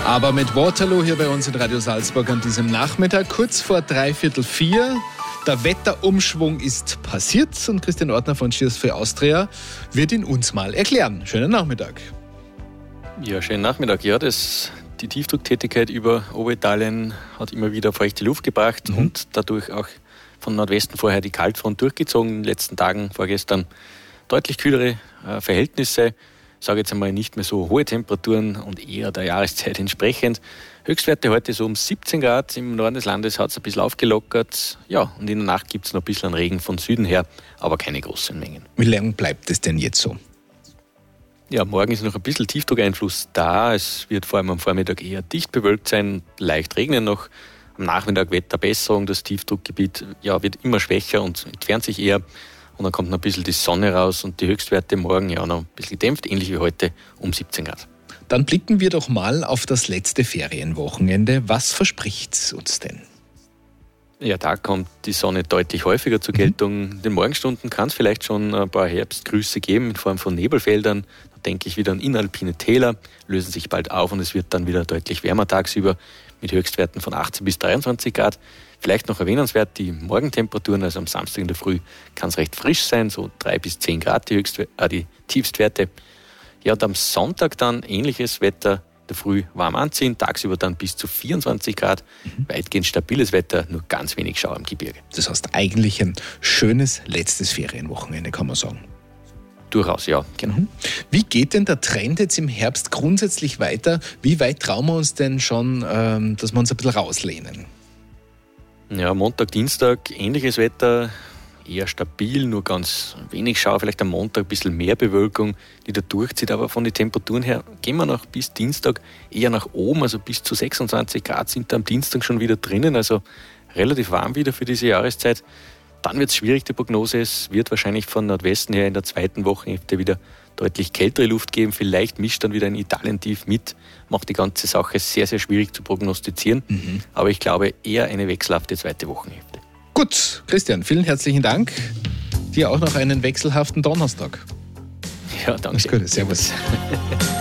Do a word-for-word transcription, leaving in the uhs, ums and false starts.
Aber mit Waterloo hier bei uns in Radio Salzburg an diesem Nachmittag, kurz vor dreiviertel vier. Der Wetterumschwung ist passiert und Christian Ortner von Cheers für Austria wird ihn uns mal erklären. Schönen Nachmittag. Ja, schönen Nachmittag. Ja, das, die Tiefdrucktätigkeit über Oberitalien hat immer wieder feuchte Luft gebracht mhm. und dadurch auch von Nordwesten vorher die Kaltfront durchgezogen. In den letzten Tagen, vorgestern, deutlich kühlere äh, Verhältnisse. Ich sage jetzt einmal nicht mehr so hohe Temperaturen und eher der Jahreszeit entsprechend. Höchstwerte heute so um siebzehn Grad. Im Norden des Landes hat es ein bisschen aufgelockert. Ja, und in der Nacht gibt es noch ein bisschen Regen von Süden her, aber keine großen Mengen. Wie lange bleibt es denn jetzt so? Ja, morgen ist noch ein bisschen Tiefdruckeinfluss da. Es wird vor allem am Vormittag eher dicht bewölkt sein, leicht regnen noch. Am Nachmittag Wetterbesserung. Das Tiefdruckgebiet ja, wird immer schwächer und entfernt sich eher. Und dann kommt noch ein bisschen die Sonne raus und die Höchstwerte morgen ja noch ein bisschen gedämpft, ähnlich wie heute, um siebzehn Grad. Dann blicken wir doch mal auf das letzte Ferienwochenende. Was verspricht es uns denn? Ja, da kommt die Sonne deutlich häufiger zur Geltung. Mhm. In den Morgenstunden kann es vielleicht schon ein paar Herbstgrüße geben in Form von Nebelfeldern. Da denke ich wieder an inalpine Täler, lösen sich bald auf und es wird dann wieder deutlich wärmer tagsüber mit Höchstwerten von achtzehn bis dreiundzwanzig Grad. Vielleicht noch erwähnenswert die Morgentemperaturen, also am Samstag in der Früh kann es recht frisch sein, so drei bis zehn Grad die, Höchstwer- äh, die Tiefstwerte. Ja, und am Sonntag dann ähnliches Wetter, in der Früh warm anziehen, tagsüber dann bis zu vierundzwanzig Grad, mhm. weitgehend stabiles Wetter, nur ganz wenig Schauer im Gebirge. Das heißt eigentlich ein schönes letztes Ferienwochenende, kann man sagen. Durchaus, ja, genau. Mhm. Wie geht denn der Trend jetzt im Herbst grundsätzlich weiter? Wie weit trauen wir uns denn schon, ähm, dass wir uns ein bisschen rauslehnen? Ja, Montag, Dienstag, ähnliches Wetter, eher stabil, nur ganz wenig Schauer, vielleicht am Montag ein bisschen mehr Bewölkung, die da durchzieht, aber von den Temperaturen her gehen wir noch bis Dienstag eher nach oben, also bis zu sechsundzwanzig Grad sind da am Dienstag schon wieder drinnen, also relativ warm wieder für diese Jahreszeit. Dann wird es schwierig, die Prognose, es wird wahrscheinlich von Nordwesten her in der zweiten Wochenhälfte wieder deutlich kältere Luft geben, vielleicht mischt dann wieder ein Italien-Tief mit, macht die ganze Sache sehr, sehr schwierig zu prognostizieren, mhm. aber ich glaube eher eine wechselhafte zweite Wochenhälfte. Gut, Christian, vielen herzlichen Dank. Dir auch noch einen wechselhaften Donnerstag. Ja, danke. Alles Gute, servus.